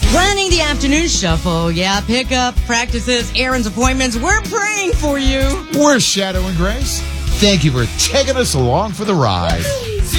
Running the afternoon shuffle. Yeah, pickup, practices, errands, appointments. We're praying for you. We're Shadow and Grace. Thank you for taking us along for the ride.